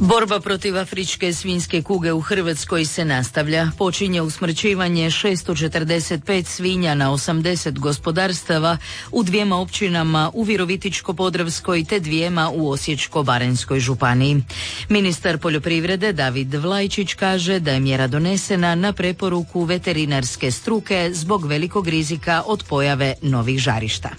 Borba protiv afričke svinjske kuge u Hrvatskoj se nastavlja. Počinje usmrćivanje 645 svinja na 80 gospodarstava u 2 općinama u Virovitičko-podravskoj te 2 u Osječko-baranjskoj županiji. Ministar poljoprivrede David Vlajčić kaže da je mjera donesena na preporuku veterinarske struke zbog velikog rizika od pojave novih žarišta.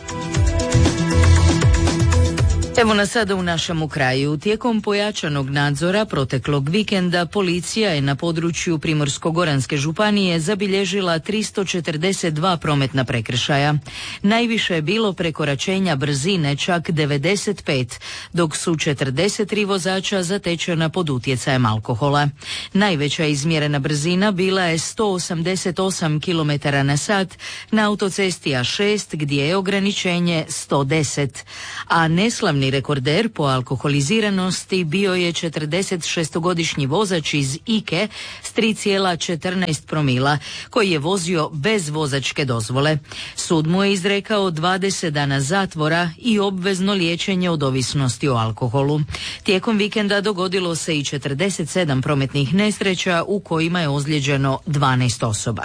Evo nas sada u našemu kraju. Tijekom pojačanog nadzora proteklog vikenda policija je na području Primorsko-goranske županije zabilježila 342 prometna prekršaja. Najviše je bilo prekoračenja brzine, čak 95, dok su 43 vozača zatečena pod utjecajem alkohola. Najveća izmjerena brzina bila je 188 km/h na autocesti A6 gdje je ograničenje 110, a neslavni rekorder po alkoholiziranosti bio je 46-godišnji vozač iz Ike s 3,14 promila koji je vozio bez vozačke dozvole. Sud mu je izrekao 20 dana zatvora i obvezno liječenje od ovisnosti o alkoholu. Tijekom vikenda dogodilo se i 47 prometnih nesreća u kojima je ozlijeđeno 12 osoba.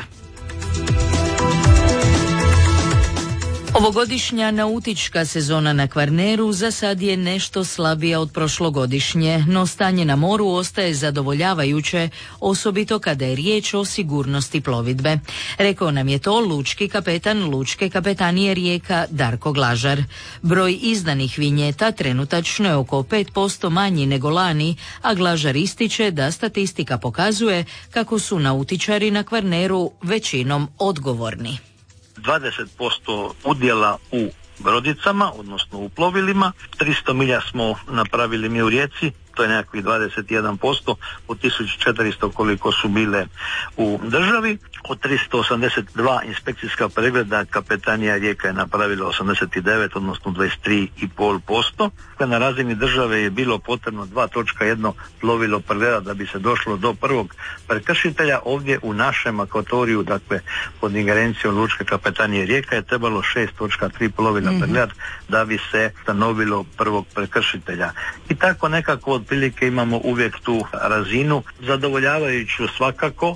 Ovogodišnja nautička sezona na Kvarneru za sad je nešto slabija od prošlogodišnje, no stanje na moru ostaje zadovoljavajuće, osobito kada je riječ o sigurnosti plovidbe. Rekao nam je to lučki kapetan Lučke kapetanije Rijeka Darko Glažar. Broj izdanih vinjeta trenutačno je oko 5% manji nego lani, a Glažar ističe da statistika pokazuje kako su nautičari na Kvarneru većinom odgovorni. 20% udjela u brodicama, odnosno u plovilima. 300 milja smo napravili mi u Rijeci, to je nekakvih 21% od 1400 koliko su bile u državi. Od 382 inspekcijska pregleda kapetanija Rijeka je napravila 89, odnosno 23,5%. Na razini države je bilo potrebno 2.1 plovilo pregleda da bi se došlo do prvog prekršitelja. Ovdje u našem akvatoriju, dakle pod ingerencijom Lučke kapetanije Rijeka, je trebalo 6.3 plovila pregleda da bi se stanovilo prvog prekršitelja. I tako nekako otprilike imamo uvijek tu razinu, zadovoljavajuću svakako.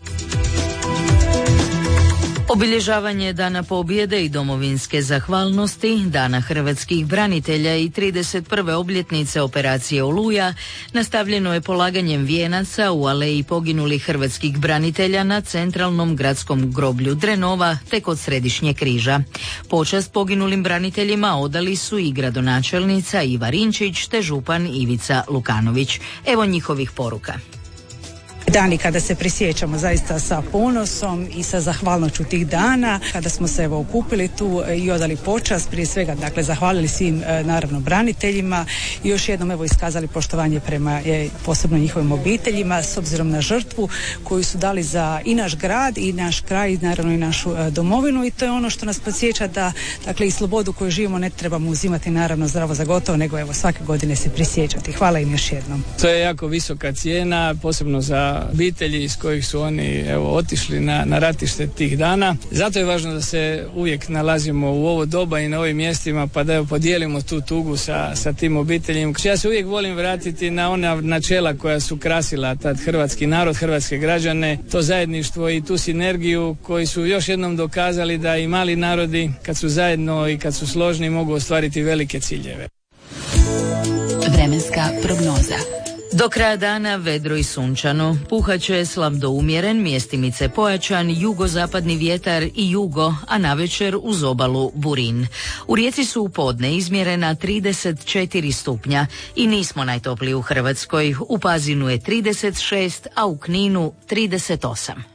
Obilježavanje Dana pobjede i domovinske zahvalnosti, Dana hrvatskih branitelja i 31. obljetnice operacije Oluja nastavljeno je polaganjem vijenaca u aleji poginulih hrvatskih branitelja na centralnom gradskom groblju Drenova te kod Središnjeg križa. Počast poginulim braniteljima odali su i gradonačelnica Iva Rinčić te župan Ivica Lukanović. Evo njihovih poruka. Dani kada se prisjećamo zaista sa ponosom i sa zahvalnošću tih dana, kada smo se okupili tu i odali počast, prije svega dakle zahvalili svim naravno braniteljima i još jednom iskazali poštovanje prema posebno njihovim obiteljima s obzirom na žrtvu koju su dali za i naš grad i naš kraj i naravno i našu domovinu, i to je ono što nas podsjeća da dakle i slobodu koju živimo ne trebamo uzimati naravno zdravo za gotovo, nego svake godine se prisjećati. Hvala im još jednom. To je jako visoka cijena, posebno za obitelji iz kojih su oni otišli na ratište tih dana. Zato je važno da se uvijek nalazimo u ovo doba i na ovim mjestima pa da podijelimo tu tugu sa tim obiteljima. Ja se uvijek volim vratiti na ona načela koja su krasila tad hrvatski narod, hrvatske građane, to zajedništvo i tu sinergiju koji su još jednom dokazali da i mali narodi kad su zajedno i kad su složni mogu ostvariti velike ciljeve. Vremenska prognoza. Do kraja dana vedro i sunčano, puhaće slab do umjeren, mjestimice pojačan, jugozapadni vjetar i jugo, a navečer uz obalu burin. U Rijeci su u podne izmjerena 34 stupnja i nismo najtopliji u Hrvatskoj. U Pazinu je 36, a u Kninu 38.